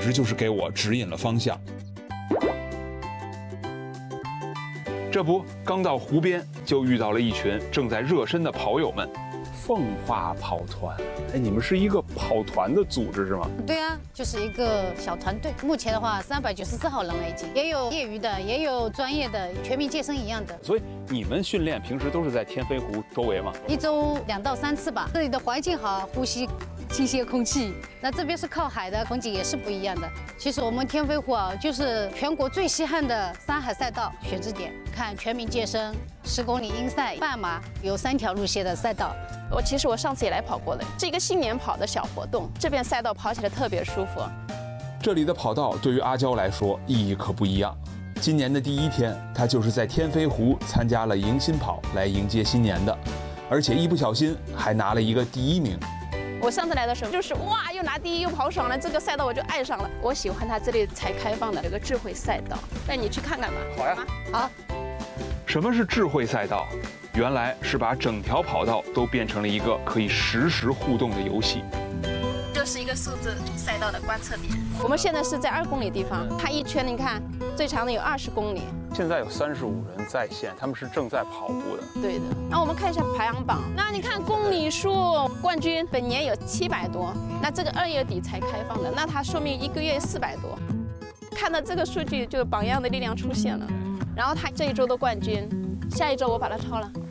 直就是给我指引了方向。这不，刚到湖边就遇到了一群正在热身的跑友们。奉化跑团，哎，你们是一个跑团的组织是吗？ 对啊，就是一个小团队。目前的话，394号人了已经，也有业余的，也有专业的，全民健身一样的。 所以你们训练平时都是在天飞湖周围吗 ？1周2到3次吧。这里的环境好，呼吸新鲜空气。那这边是靠海的，风景也是不一样的。其实我们天飞湖啊，就是全国最稀罕的山海赛道选址点。看全民健身，10公里英赛、半马，有3条路线的赛道。 其实我上次也来跑过的，是一个新年跑的小活动。这边赛道跑起来特别舒服。 这里的跑道对于阿娇来说意义可不一样。今年的第1天，她就是在天飞湖参加了迎新跑来迎接新年的，而且一不小心还拿了一个第1名。 我上次来的时候就是哇，又拿第1又跑爽了，这个赛道我就爱上了。我喜欢它这里才开放的这个智慧赛道，带你去看看吧。 好呀， 好。 什么是智慧赛道？原来是把整条跑道都变成了一个可以实时互动的游戏。 这是一个数字赛道的观测点。我们现在是在2公里地方，它一圈你看最长的有20公里。 现在有35人在线，他们是正在跑步的。 对的。那我们看一下排行榜。那你看公里数冠军本年有700多，那这个2月底才开放的，那它说明1个月400多。看到这个数据，就榜样的力量出现了。然后他这一周的冠军，下一周我把他超了。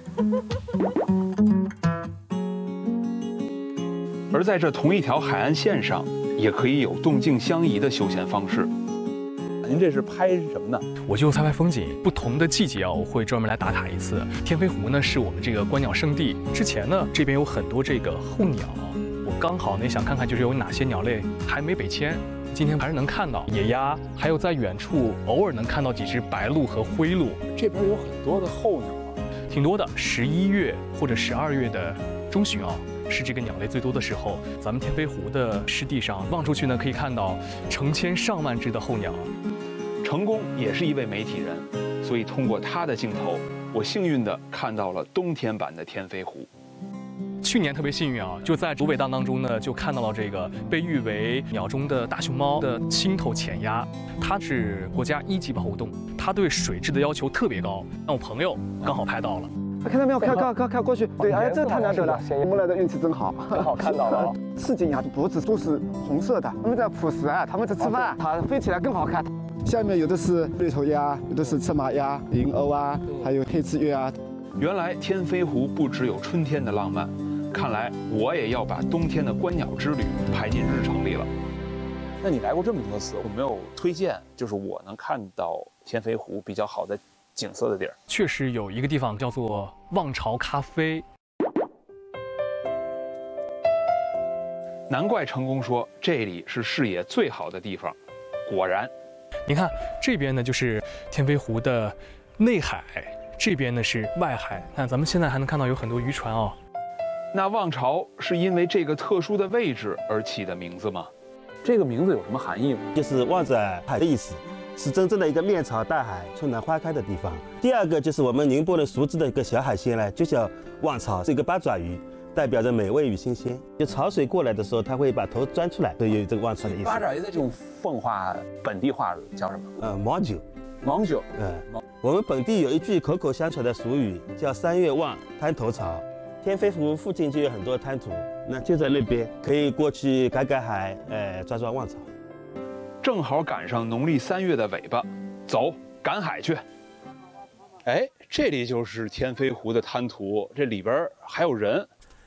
而在这同一条海岸线上，也可以有动静相宜的休闲方式。您这是拍什么呢？ 我就拍风景。不同的季节啊，我会专门来打卡一次。天飞湖呢是我们这个观鸟圣地。之前呢，这边有很多这个候鸟，我刚好呢想看看就是有哪些鸟类还没北迁。今天还是能看到野鸭，还有在远处偶尔能看到几只白鹭和灰鹭。 这边有很多的候鸟啊， 挺多的。11月或者12月的中旬啊，是这个鸟类最多的时候。咱们天飞湖的湿地上望出去呢，可以看到成千上万只的候鸟。 成功也是一位媒体人，所以通过他的镜头，我幸运地看到了冬天版的天飞湖。 去年特别幸运啊，就在芦苇荡当中呢，就看到了这个被誉为鸟中的大熊猫的青头浅鸭，它是国家1级保护动物，它对水质的要求特别高。那我朋友刚好拍到了， 看到没有？看过去，对，哎，这个太难得了，我们来的运气真好， 正好看到了。 赤颈鸭的脖子都是红色的，它们在捕食啊，它们在吃饭，它飞起来更好看。下面有的是绿头鸭，有的是赤马鸭、银鸥啊，还有黑翅鸢啊。 原来天飞湖不只有春天的浪漫。看来我也要把冬天的观鸟之旅拍进日程里了。那你来过这么多次，有没有推荐就是我能看到天飞湖比较好的景色的地儿？ 确实有一个地方叫做望潮咖啡。 难怪成功说这里是视野最好的地方。果然， 你看这边呢就是天飞湖的内海，这边呢是外海。看咱们现在还能看到有很多渔船哦。 那望潮是因为这个特殊的位置而起的名字吗？这个名字有什么含义吗？ 就是望着海的意思，是真正的一个面朝大海、春暖花开的地方。第二个就是我们宁波人熟知的一个小海鲜呢，就叫望潮，是一个八爪鱼，代表着美味与新鲜。就潮水过来的时候，它会把头钻出来，所以有这个望潮的意思。 八爪鱼的这种奉化本地话叫什么？ 毛酒。 毛酒。 我们本地有一句口口相传的俗语，叫3月望，滩头潮。天飞湖附近就有很多滩涂，那就在那边，可以过去赶赶海，抓抓望潮。 正好赶上农历3月的尾巴，走，赶海去。哎，这里就是天飞湖的滩涂，这里边还有人。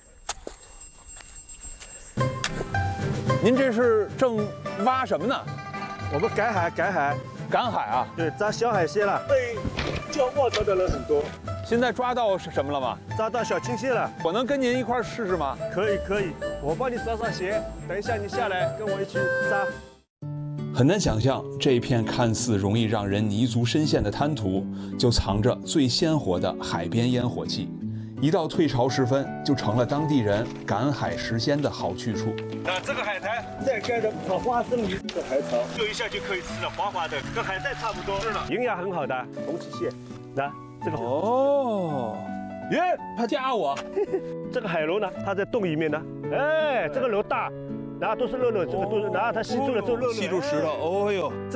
您这是正挖什么呢？ 我们赶海。 赶海啊？ 对，抓小海鲜了。对，叫望潮的人很多。 现在抓到什么了吗？ 抓到小青蟹了。 我能跟您一块儿试试吗？ 可以，我帮你抓上鞋，等一下你下来跟我一起抓。 很难想象，这片看似容易让人泥足深陷的滩涂，就藏着最鲜活的海边烟火气。一到退潮时分，就成了当地人赶海食鲜的好去处。 那这个海苔再盖着烤花生米的海草，做一下就可以吃了，滑滑的，跟海带差不多。是的，营养很好的红鳍蟹。那这个哦，耶，他加我。 这个海螺呢，它在洞里面呢。哎，这个螺大， 然后都是肉肉，这个都是，然后它吸住了之后肉肉。 吸住石头，哦呦。